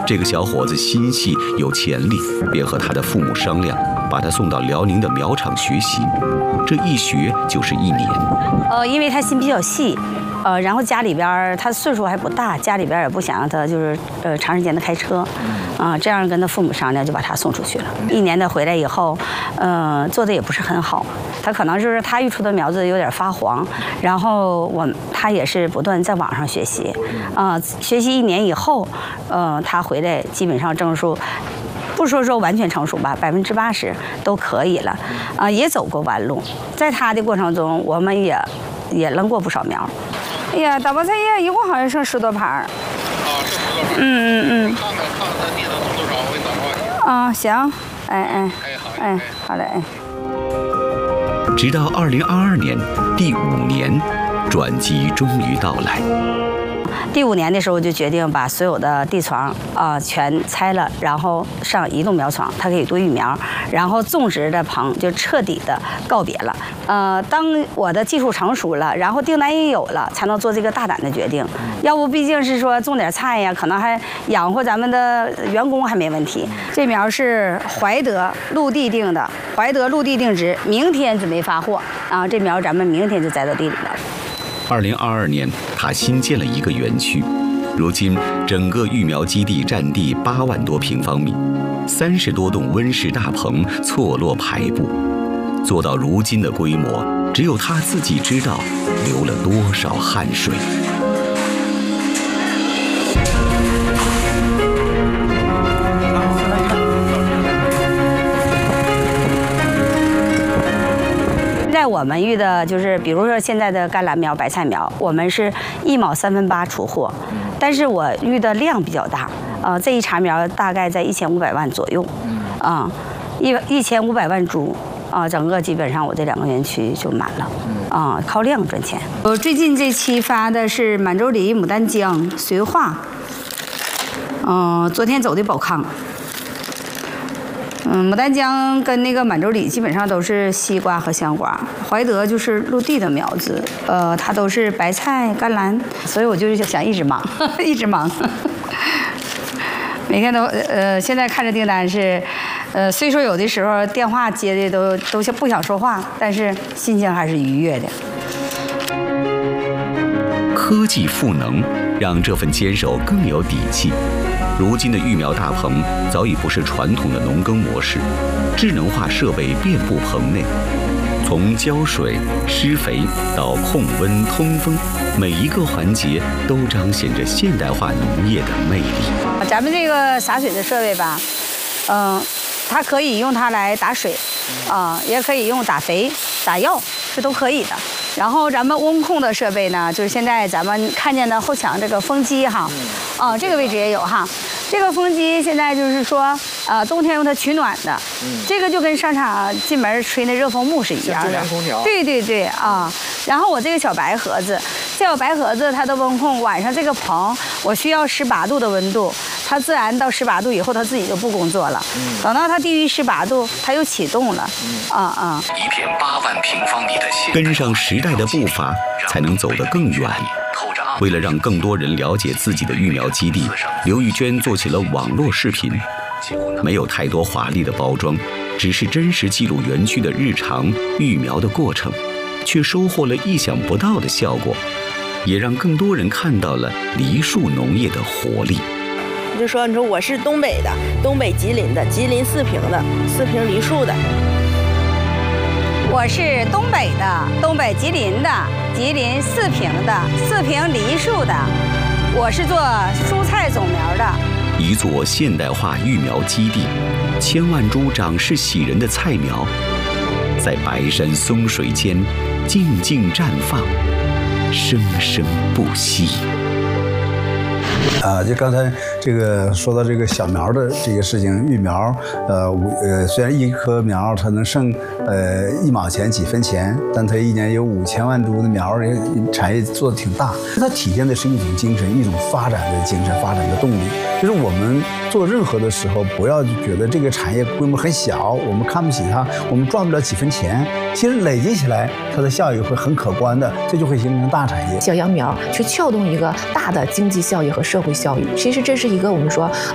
这个小伙子心细有潜力，便和他的父母商量，把他送到辽宁的苗场学习。这一学就是1年。 因为他心比较细，然后家里边他岁数还不大，家里边也不想让他就是长时间的开车，这样跟他父母商量，就把他送出去了。1年的回来以后，做的也不是很好，他可能就是他育出的苗子有点发黄，然后他也是不断在网上学习，学习1年以后，他回来基本上证书。不说完全成熟吧，80%都可以了，也走过弯路。在他的过程中，我们也扔过不少苗。哎呀，大菠菜叶一共好像剩10多盘。看看他地能种多少，我给你打电话。行，好嘞。 直到2022年，第5年，转机终于到来。 第5年的时候，就决定把所有的地床全拆了，然后上移动苗床，它可以多育苗，然后种植的棚就彻底的告别了。当我的技术成熟了，然后订单也有了，才能做这个大胆的决定。要不毕竟是说种点菜呀，可能还养活咱们的员工还没问题。这苗是怀德陆地定的，怀德陆地定植，明天准备发货这苗咱们明天就栽到地里了。 2022年，他新建了一个园区，如今整个育苗基地占地8万多平方米，30多栋温室大棚错落排布，做到如今的规模，只有他自己知道流了多少汗水。 在我们育的就是，比如说现在的甘蓝苗、白菜苗，我们是1毛8/3出货，但是我育的量比较大，这一茬苗大概在1500万左右，1500万株，整个基本上我这2个园区就满了，靠量赚钱。我最近这期发的是满洲里、牡丹江、绥化，昨天走的宝康。牡丹江跟那个满洲里基本上都是西瓜和香瓜，怀德就是陆地的苗子，它都是白菜、甘蓝，所以我就是想一直忙，一直忙。每天都现在看着订单是，虽说有的时候电话接的都不想说话，但是心情还是愉悦的。 科技赋能，让这份坚守更有底气。如今的育苗大棚早已不是传统的农耕模式，智能化设备遍布棚内，从浇水、施肥到控温、通风，每一个环节都彰显着现代化农业的魅力。 咱们这个洒水的设备吧，它可以用它来打水，也可以用打肥、打药，这都可以的。然后咱们温控的设备呢，就是现在咱们看见的后墙这个风机哈，这个位置也有哈。这个风机现在就是说，冬天用它取暖的，这个就跟商场进门吹那热风木是一样的。中央空调。对然后我这个小白盒子，它的温控，晚上这个棚我需要18度的温度，它自然到18度以后它自己就不工作了。等到它低于18度，它又启动了。 一片8万平方米的跟上时代的步伐，才能走得更远。为了让更多人了解自己的育苗基地，刘玉娟做起了网络视频，没有太多华丽的包装，只是真实记录园区的日常育苗的过程，却收获了意想不到的效果，也让更多人看到了梨树农业的活力。 你说我是东北的，东北吉林的，吉林四平的，四平梨树的。 我是东北的，东北吉林的，吉林四平的，四平梨树的。我是做蔬菜种苗的。 一座现代化育苗基地，1000万株长势喜人的菜苗，在白山松水间静静绽放，生生不息。 就刚才这个说到这个小苗的这个事情，育苗，虽然一棵苗它能剩1毛钱几分钱，但它1年有5000万株的苗，产业做得挺大。它体现的是一种精神，一种发展的精神，发展的动力。就是我们做任何的时候，不要觉得这个产业规模很小，我们看不起它，我们赚不了几分钱。其实累积起来，它的效益会很可观的，这就会形成大产业。 小秧苗去撬动一个大的经济效益和社会效益，其实这是一个我们说